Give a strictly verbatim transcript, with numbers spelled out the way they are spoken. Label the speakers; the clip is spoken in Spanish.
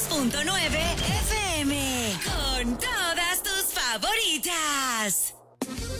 Speaker 1: diez punto nueve F M. Con todas tus favoritas.